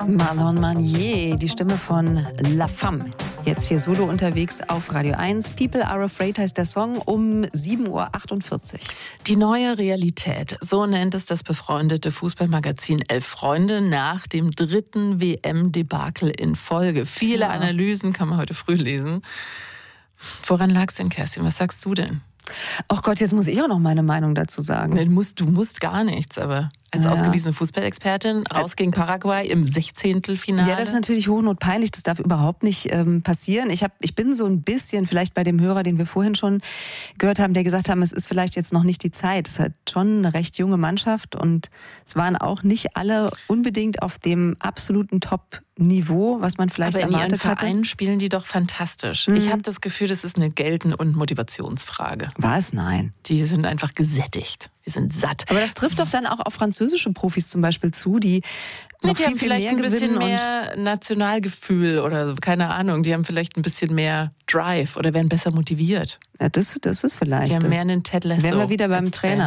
Marlon Manier, die Stimme von La Femme. Jetzt hier solo unterwegs auf Radio 1. People Are Afraid heißt der Song um 7.48 Uhr. Die neue Realität, so nennt es das befreundete Fußballmagazin Elf Freunde nach dem 3. WM-Debakel in Folge. Viele Analysen kann man heute früh lesen. Woran lag es denn, Kerstin? Was sagst du denn? Ach Gott, jetzt muss ich auch noch meine Meinung dazu sagen. Nee, du musst gar nichts, aber als ausgewiesene Fußballexpertin raus gegen Paraguay im 16. Finale. Ja, das ist natürlich hochnotpeinlich, das darf überhaupt nicht passieren. Ich bin so ein bisschen vielleicht bei dem Hörer, den wir vorhin schon gehört haben, der gesagt haben, es ist vielleicht jetzt noch nicht die Zeit. Es hat schon eine recht junge Mannschaft und es waren auch nicht alle unbedingt auf dem absoluten Top-Niveau, was man vielleicht erwartet hatte. Aber in ihren Vereinen spielen die doch fantastisch. Ich habe das Gefühl, das ist eine Gelten- und Motivationsfrage. Was? Nein. Die sind einfach gesättigt. Die sind satt. Aber das trifft doch dann auch auf französische Profis zum Beispiel zu, die noch die haben vielleicht mehr ein bisschen gewinnen mehr Nationalgefühl oder so, keine Ahnung. Die haben vielleicht ein bisschen mehr Drive oder werden besser motiviert. Ja, das ist vielleicht. Die haben mehr einen Ted Lasso. Wären wir wieder beim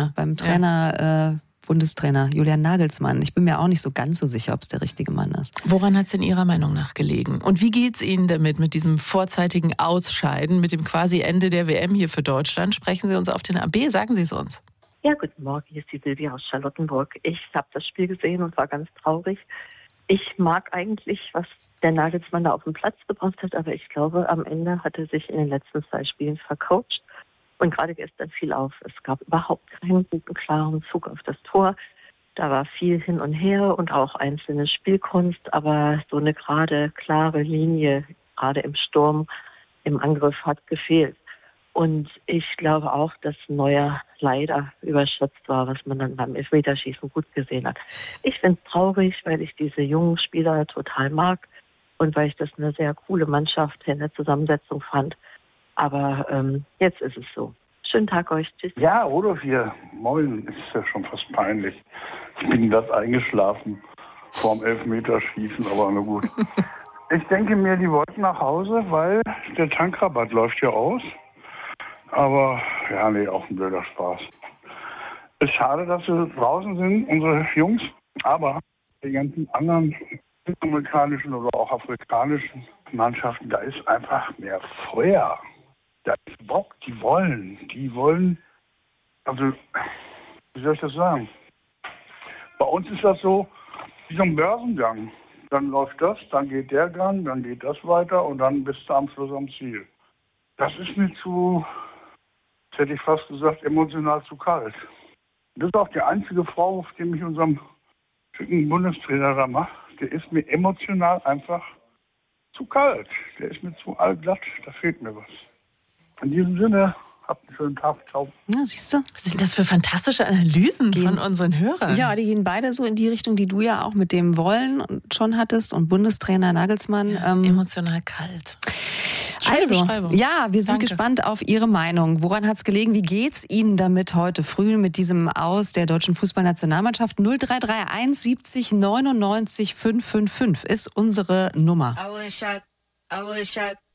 Trainer, Bundestrainer Julian Nagelsmann. Ich bin mir auch nicht so ganz so sicher, ob es der richtige Mann ist. Woran hat es in Ihrer Meinung nach gelegen? Und wie geht es Ihnen damit, mit diesem vorzeitigen Ausscheiden, mit dem quasi Ende der WM hier für Deutschland? Sprechen Sie uns auf den AB, sagen Sie es uns. Ja, guten Morgen, hier ist die Silvia aus Charlottenburg. Ich habe das Spiel gesehen und war ganz traurig. Ich mag eigentlich, was der Nagelsmann da auf den Platz gebracht hat, aber ich glaube, am Ende hat er sich in den letzten 2 Spielen vercoacht. Und gerade gestern fiel auf, es gab überhaupt keinen guten, klaren Zug auf das Tor. Da war viel hin und her und auch einzelne Spielkunst, aber so eine gerade, klare Linie, gerade im Sturm, im Angriff hat gefehlt. Und ich glaube auch, dass Neuer leider überschätzt war, was man dann beim Elfmeterschießen gut gesehen hat. Ich finde es traurig, weil ich diese jungen Spieler total mag und weil ich das eine sehr coole Mannschaft in der Zusammensetzung fand. Aber jetzt ist es so. Schönen Tag euch. Tschüss. Ja, Rudolf hier. Moin. Ist ja schon fast peinlich. Ich bin glatt eingeschlafen vorm Elfmeterschießen, aber na gut. Ich denke mir, die wollten nach Hause, weil der Tankrabatt läuft ja aus. Aber, ja, nee, auch ein blöder Spaß. Es ist schade, dass sie draußen sind, unsere Jungs. Aber die ganzen anderen amerikanischen oder auch afrikanischen Mannschaften, da ist einfach mehr Feuer. Da ist Bock, die wollen, also, wie soll ich das sagen? Bei uns ist das so, wie so ein Börsengang. Dann läuft das, dann geht der Gang, dann geht das weiter und dann bist du am Schluss am Ziel. Das ist mir hätte ich fast gesagt, emotional zu kalt. Das ist auch der einzige Vorwurf, den ich unserem schicken Bundestrainer da mache. Der ist mir emotional einfach zu kalt. Der ist mir zu allglatt, da fehlt mir was. In diesem Sinne, habt einen schönen Tag. Ciao. Ja, siehst du? Was sind das für fantastische Analysen von unseren Hörern? Ja, die gehen beide so in die Richtung, die du ja auch mit dem Wollen schon hattest und Bundestrainer Nagelsmann. Ja, emotional kalt. Also, ja, wir sind gespannt auf Ihre Meinung. Woran hat es gelegen? Wie geht's Ihnen damit heute früh mit diesem Aus der deutschen Fußballnationalmannschaft? 0331 70 99 555 ist unsere Nummer.